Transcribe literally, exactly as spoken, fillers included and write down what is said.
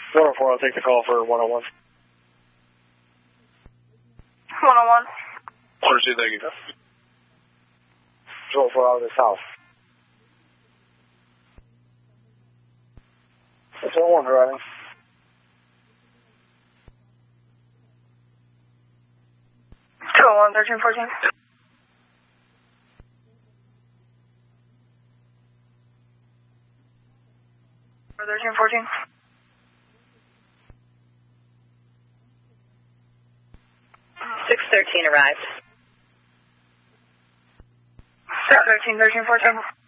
one oh four, I'll take the call for one oh one. one oh one. Proceed, thank you. two oh four out of the south. That's one oh one, Horizon. two oh one, thirteen fourteen. thirteen fourteen. six thirteen arrived. six thirteen, thirteen fourteen.